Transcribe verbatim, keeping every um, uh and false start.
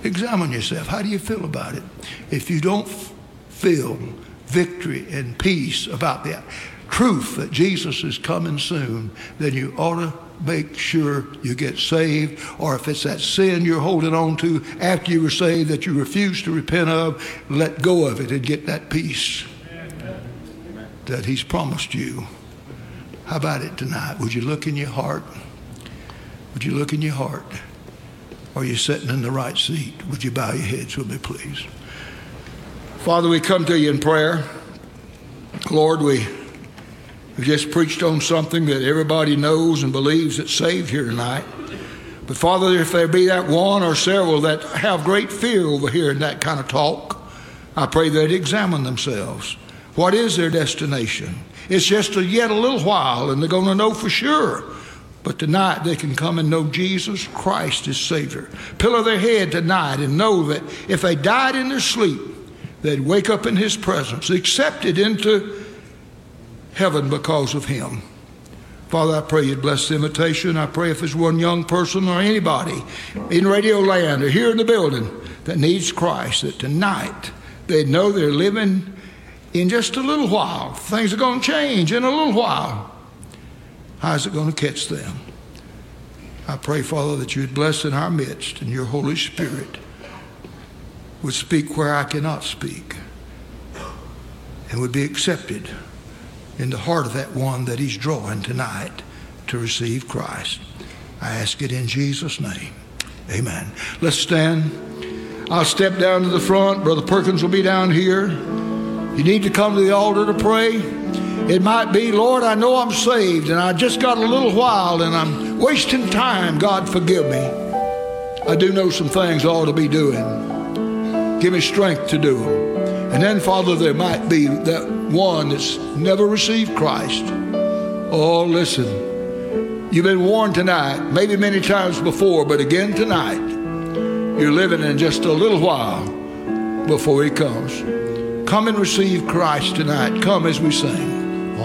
Examine yourself. How do you feel about it? If you don't feel victory and peace about the truth that Jesus is coming soon, then you ought to make sure you get saved. Or if it's that sin you're holding on to after you were saved that you refuse to repent of, let go of it and get that peace that he's promised you. How about it tonight? Would you look in your heart? Would you look in your heart? Are you sitting in the right seat? Would you bow your heads with me, please? Father, we come to you in prayer. Lord, we we just preached on something that everybody knows and believes that's saved here tonight. But Father, if there be that one or several that have great fear over hearing that kind of talk, I pray they'd examine themselves. What is their destination? It's just a yet a little while, and they're going to know for sure. But tonight they can come and know Jesus Christ is Savior. Pillow their head tonight and know that if they died in their sleep, they'd wake up in his presence, accepted into heaven because of him. Father, I pray you'd bless the invitation. I pray if there's one young person or anybody in Radio Land or here in the building that needs Christ, that tonight they'd know they're living in just a little while. Things are going to change in a little while. How's it going to catch them? I pray, Father, that you'd bless in our midst and your Holy Spirit would speak where I cannot speak and would be accepted in the heart of that one that he's drawing tonight to receive Christ. I ask it in Jesus' name. Amen. Let's stand. I'll step down to the front. Brother Perkins will be down here. You need to come to the altar to pray. It might be, Lord, I know I'm saved and I just got a little while and I'm wasting time. God, forgive me. I do know some things I ought to be doing. Give me strength to do them. And then, Father, there might be that one that's never received Christ. Oh, listen. You've been warned tonight, maybe many times before, but again tonight. You're living in just a little while before he comes. Come and receive Christ tonight. Come as we sing.